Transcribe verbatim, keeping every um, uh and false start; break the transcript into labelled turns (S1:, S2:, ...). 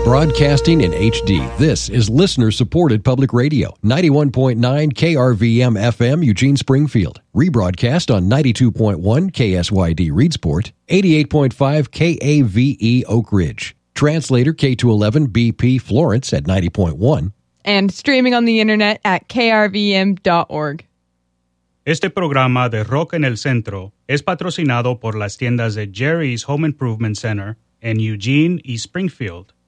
S1: Broadcasting in H D, this is listener-supported public radio, ninety-one point nine K R V M F M, Eugene, Springfield. Rebroadcast on ninety-two point one K S Y D, Reedsport, eighty-eight point five K A V E, Oak Ridge. Translator K two eleven B P, Florence at ninety point one.
S2: And streaming on the internet at K R V M dot org.
S3: Este programa de Rock en el Centro es patrocinado por las tiendas de Jerry's Home Improvement Center en Eugene y Springfield.